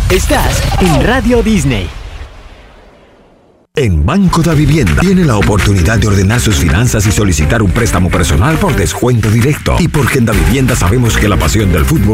Estás en Radio Disney. En Banco da Vivienda tiene la oportunidad de ordenar sus finanzas y solicitar un préstamo personal por descuento directo. Y porque en Da Vivienda sabemos que la pasión del fútbol